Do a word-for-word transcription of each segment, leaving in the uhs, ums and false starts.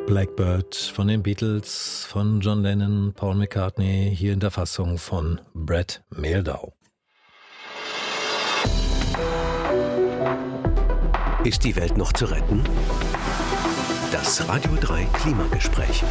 Blackbird von den Beatles, von John Lennon, Paul McCartney, hier in der Fassung von Brett Mehldau. Ist die Welt noch zu retten? Das Radio drei Klimagespräch.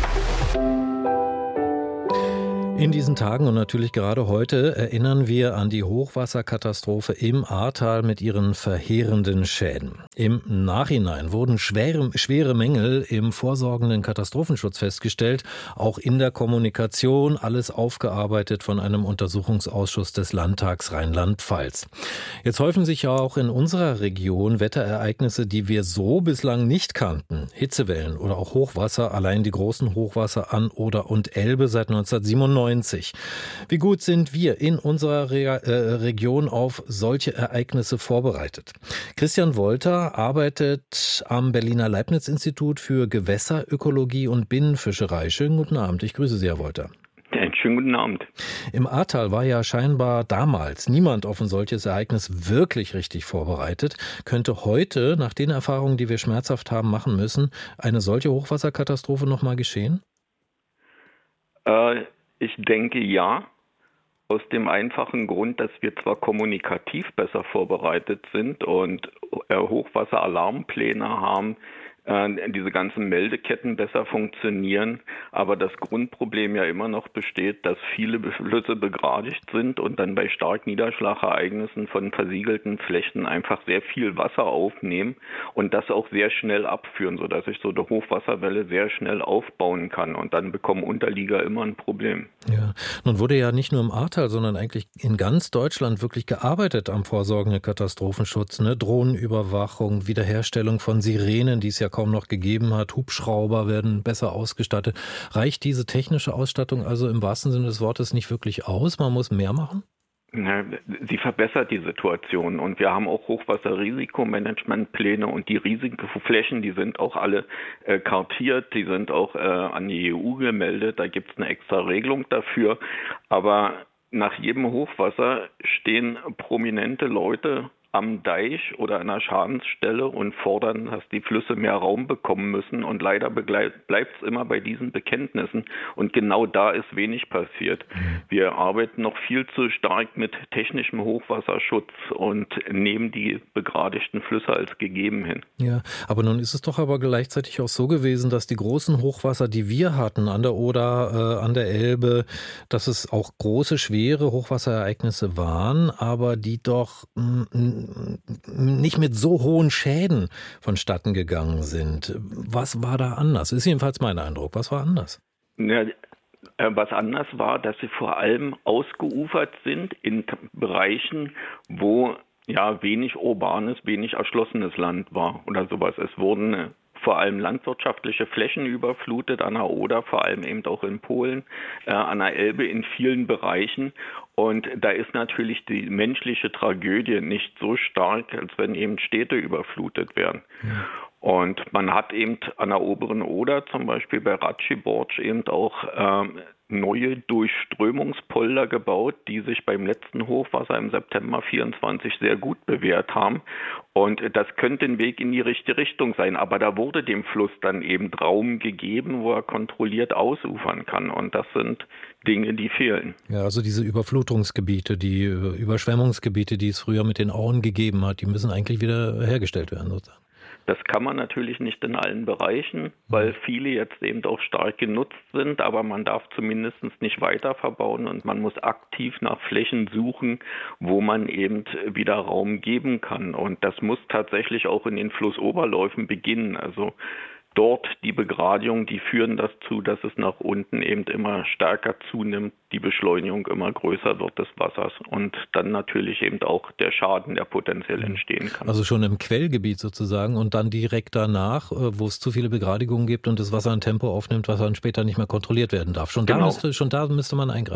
In diesen Tagen und natürlich gerade heute erinnern wir an die Hochwasserkatastrophe im Ahrtal mit ihren verheerenden Schäden. Im Nachhinein wurden schwere, schwere Mängel im vorsorgenden Katastrophenschutz festgestellt, auch in der Kommunikation, alles aufgearbeitet von einem Untersuchungsausschuss des Landtags Rheinland-Pfalz. Jetzt häufen sich ja auch in unserer Region Wetterereignisse, die wir so bislang nicht kannten. Hitzewellen oder auch Hochwasser, allein die großen Hochwasser an Oder und Elbe seit neunzehnhundertsiebenundneunzig. Wie gut sind wir in unserer Re- äh, Region auf solche Ereignisse vorbereitet? Christian Wolter arbeitet am Berliner Leibniz-Institut für Gewässerökologie und Binnenfischerei. Schönen guten Abend, ich grüße Sie, Herr Wolter. Ja, einen schönen guten Abend. Im Ahrtal war ja scheinbar damals niemand auf ein solches Ereignis wirklich richtig vorbereitet. Könnte heute, nach den Erfahrungen, die wir schmerzhaft haben machen müssen, eine solche Hochwasserkatastrophe nochmal geschehen? Äh, Ich denke ja, aus dem einfachen Grund, dass wir zwar kommunikativ besser vorbereitet sind und Hochwasseralarmpläne haben, diese ganzen Meldeketten besser funktionieren, aber das Grundproblem ja immer noch besteht, dass viele Flüsse begradigt sind und dann bei Starkniederschlagereignissen von versiegelten Flächen einfach sehr viel Wasser aufnehmen und das auch sehr schnell abführen, sodass ich so eine Hochwasserwelle sehr schnell aufbauen kann und dann bekommen Unterlieger immer ein Problem. Ja, nun wurde ja nicht nur im Ahrtal, sondern eigentlich in ganz Deutschland wirklich gearbeitet am vorsorgenden Katastrophenschutz, ne? Drohnenüberwachung, Wiederherstellung von Sirenen, die es ja kaum noch gegeben hat, Hubschrauber werden besser ausgestattet. Reicht diese technische Ausstattung also im wahrsten Sinne des Wortes nicht wirklich aus? Man muss mehr machen? Sie verbessert die Situation und wir haben auch Hochwasserrisikomanagementpläne und die Risikoflächen, die sind auch alle äh, kartiert, die sind auch äh, an die E U gemeldet, da gibt es eine extra Regelung dafür, aber nach jedem Hochwasser stehen prominente Leute am Deich oder an der Schadensstelle und fordern, dass die Flüsse mehr Raum bekommen müssen. Und leider bleibt es immer bei diesen Bekenntnissen. Und genau da ist wenig passiert. Wir arbeiten noch viel zu stark mit technischem Hochwasserschutz und nehmen die begradigten Flüsse als gegeben hin. Ja, aber nun ist es doch aber gleichzeitig auch so gewesen, dass die großen Hochwasser, die wir hatten an der Oder, äh, an der Elbe, dass es auch große, schwere Hochwasserereignisse waren, aber die doch mh, nicht mit so hohen Schäden vonstatten gegangen sind. Was war da anders? Ist jedenfalls mein Eindruck. Was war anders? Ja, was anders war, dass sie vor allem ausgeufert sind in Bereichen, wo ja wenig urbanes, wenig erschlossenes Land war oder sowas. Es wurden vor allem landwirtschaftliche Flächen überflutet an der Oder, vor allem eben auch in Polen, äh, an der Elbe in vielen Bereichen. Und da ist natürlich die menschliche Tragödie nicht so stark, als wenn eben Städte überflutet werden. Ja. Und man hat eben an der oberen Oder, zum Beispiel bei Raciborz, eben auch ähm, neue Durchströmungspolder gebaut, die sich beim letzten Hochwasser im September vierundzwanzig sehr gut bewährt haben. Und das könnte ein Weg in die richtige Richtung sein. Aber da wurde dem Fluss dann eben Raum gegeben, wo er kontrolliert ausufern kann. Und das sind Dinge, die fehlen. Ja, also diese Überflutungsgebiete, die Überschwemmungsgebiete, die es früher mit den Auen gegeben hat, die müssen eigentlich wieder hergestellt werden, sozusagen. Das kann man natürlich nicht in allen Bereichen, weil viele jetzt eben auch stark genutzt sind, aber man darf zumindest nicht weiter verbauen und man muss aktiv nach Flächen suchen, wo man eben wieder Raum geben kann. Und das muss tatsächlich auch in den Flussoberläufen beginnen. Also dort die Begradigung, die führen dazu, dass es nach unten eben immer stärker zunimmt, die Beschleunigung immer größer wird des Wassers und dann natürlich eben auch der Schaden, der potenziell entstehen kann. Also schon im Quellgebiet sozusagen und dann direkt danach, wo es zu viele Begradigungen gibt und das Wasser ein Tempo aufnimmt, was dann später nicht mehr kontrolliert werden darf. Schon, genau. da, müsste, schon da müsste man eingreifen.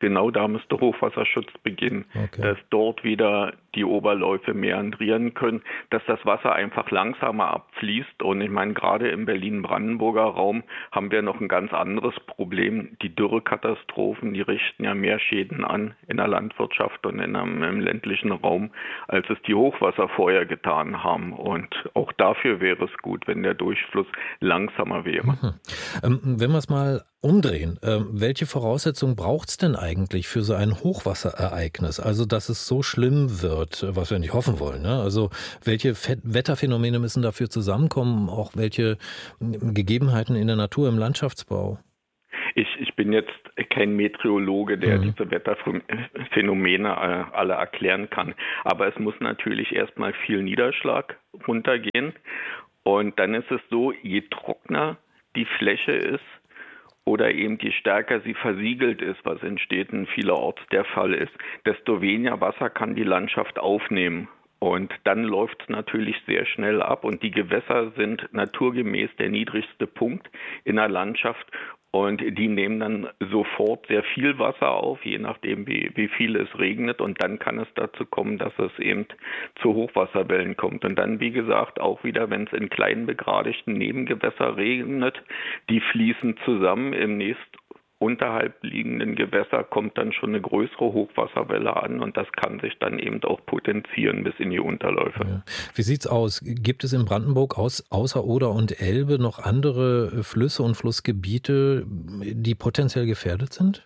genau da müsste Hochwasserschutz beginnen, Okay. dass dort wieder die Oberläufe meandrieren können, dass das Wasser einfach langsamer abfließt. Und ich meine, gerade im Berlin-Brandenburger Raum haben wir noch ein ganz anderes Problem. Die Dürrekatastrophen, die richten ja mehr Schäden an in der Landwirtschaft und in einem, im ländlichen Raum, als es die Hochwasser vorher getan haben. Und auch dafür wäre es gut, wenn der Durchfluss langsamer wäre. Mhm. Ähm, wenn wir es mal umdrehen, ähm, welche Voraussetzungen braucht es denn eigentlich für so ein Hochwasserereignis? Also, dass es so schlimm wird, was wir nicht hoffen wollen. Ne? Also, welche Fe- Wetterphänomene müssen dafür zusammenkommen? Auch welche m, Gegebenheiten in der Natur, im Landschaftsbau? Ich, ich bin jetzt kein Meteorologe, der Mhm. diese Wetterphänomene äh, alle erklären kann. Aber es muss natürlich erstmal viel Niederschlag runtergehen. Und dann ist es so, je trockener die Fläche ist oder eben je stärker sie versiegelt ist, was in Städten vielerorts der Fall ist, desto weniger Wasser kann die Landschaft aufnehmen. Und dann läuft es natürlich sehr schnell ab. Und die Gewässer sind naturgemäß der niedrigste Punkt in der Landschaft. Und die nehmen dann sofort sehr viel Wasser auf, je nachdem, wie, wie viel es regnet. Und dann kann es dazu kommen, dass es eben zu Hochwasserwellen kommt. Und dann, wie gesagt, auch wieder, wenn es in kleinen begradigten Nebengewässer regnet, die fließen zusammen. Im nächst unterhalb liegenden Gewässer kommt dann schon eine größere Hochwasserwelle an. Und das kann sich dann eben auch potenzieren bis in die Unterläufe. Ja. Wie sieht's aus? Gibt es in Brandenburg aus, außer Oder und Elbe noch andere Flüsse und Flussgebiete, die potenziell gefährdet sind?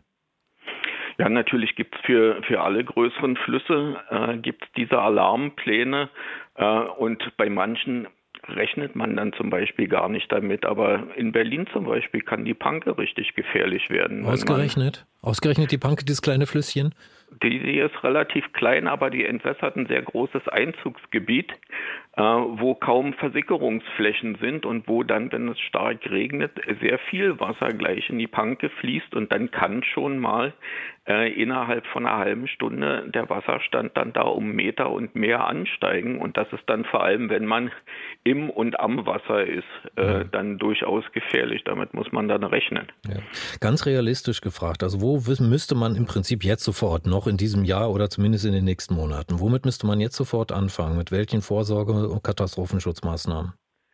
Ja, natürlich gibt es für, für alle größeren Flüsse äh, gibt's diese Alarmpläne äh, und bei manchen rechnet man dann zum Beispiel gar nicht damit. Aber in Berlin zum Beispiel kann die Panke richtig gefährlich werden. Ausgerechnet? Man, Ausgerechnet die Panke, dieses kleine Flüsschen? Die, die ist relativ klein, aber die entwässert ein sehr großes Einzugsgebiet, äh, wo kaum Versickerungsflächen sind und wo dann, wenn es stark regnet, sehr viel Wasser gleich in die Panke fließt. Und dann kann schon mal äh, innerhalb von einer halben Stunde der Wasserstand dann da um Meter und mehr ansteigen. Und das ist dann vor allem, wenn man im und am Wasser ist, äh, dann durchaus gefährlich. Damit muss man dann rechnen. Ja. Ganz realistisch gefragt, also wo müsste man im Prinzip jetzt sofort noch in diesem Jahr oder zumindest in den nächsten Monaten, womit müsste man jetzt sofort anfangen? Mit welchen Vorsorge- und Katastrophenschutzmaßnahmen?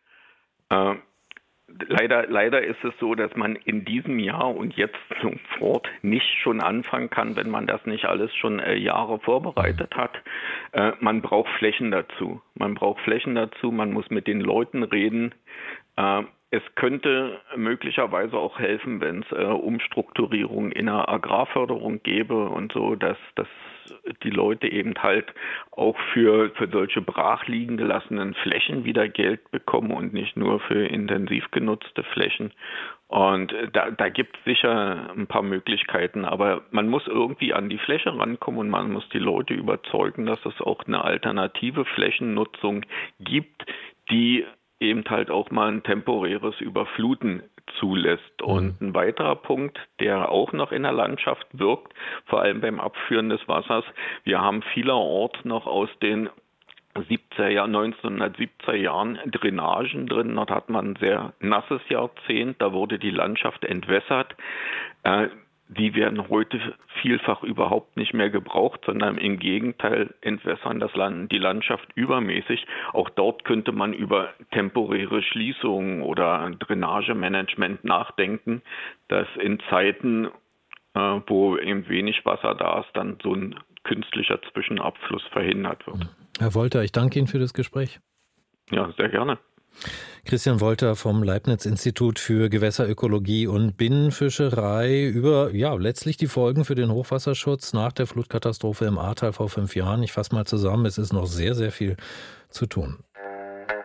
Äh, Leider, leider ist es so, dass man in diesem Jahr und jetzt sofort nicht schon anfangen kann, wenn man das nicht alles schon äh, Jahre vorbereitet hat. Äh, man braucht Flächen dazu. Man braucht Flächen dazu, man muss mit den Leuten reden. Äh, es könnte möglicherweise auch helfen, wenn es äh, Umstrukturierungen in der Agrarförderung gäbe und so, dass, dass die Leute eben halt auch für, für solche brach liegen gelassenen Flächen wieder Geld bekommen und nicht nur für intensiv genutzte Flächen. Und da, da gibt es sicher ein paar Möglichkeiten, aber man muss irgendwie an die Fläche rankommen und man muss die Leute überzeugen, dass es auch eine alternative Flächennutzung gibt, die eben halt auch mal ein temporäres Überfluten zulässt. Und ein weiterer Punkt, der auch noch in der Landschaft wirkt, vor allem beim Abführen des Wassers, wir haben vielerorts noch aus den siebziger Jahren, neunzehnhundertsiebziger Jahren Drainagen drin. Dort hat man ein sehr nasses Jahrzehnt, da wurde die Landschaft entwässert. Äh, Die werden heute vielfach überhaupt nicht mehr gebraucht, sondern im Gegenteil entwässern das Land, die Landschaft übermäßig. Auch dort könnte man über temporäre Schließungen oder Drainagemanagement nachdenken, dass in Zeiten, äh, wo eben wenig Wasser da ist, dann so ein künstlicher Zwischenabfluss verhindert wird. Herr Wolter, ich danke Ihnen für das Gespräch. Ja, sehr gerne. Christian Wolter vom Leibniz-Institut für Gewässerökologie und Binnenfischerei über ja letztlich die Folgen für den Hochwasserschutz nach der Flutkatastrophe im Ahrtal vor fünf Jahren. Ich fasse mal zusammen, es ist noch sehr, sehr viel zu tun.